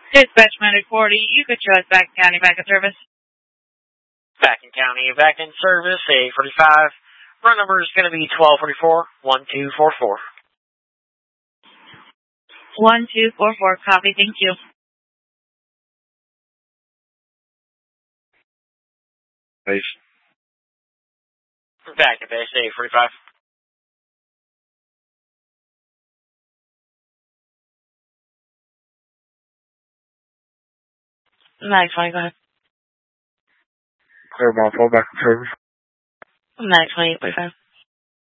Dispatch Medic 40, you could trust Back County back in service. Back in County, back in service, A45. Run number is going to be 1244-1244. 1244, copy, thank you. Base. Back at base, A45. Mag 20, go ahead. Clear Mount 4 back in service. Mag 28.5.